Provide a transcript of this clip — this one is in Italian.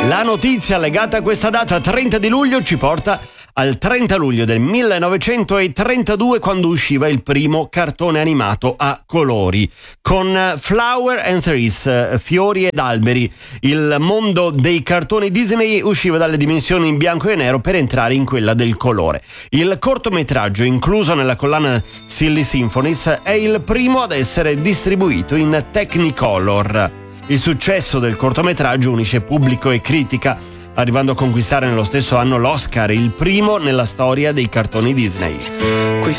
La notizia legata a questa data, 30 di luglio, ci porta al 30 luglio del 1932, quando usciva il primo cartone animato a colori, con Flower and Trees, fiori ed alberi. Il mondo dei cartoni Disney usciva dalle dimensioni in bianco e nero per entrare in quella del colore. Il cortometraggio, incluso nella collana Silly Symphonies, è il primo ad essere distribuito in Technicolor. Il successo del cortometraggio unisce pubblico e critica, arrivando a conquistare nello stesso anno l'Oscar, il primo nella storia dei cartoni Disney.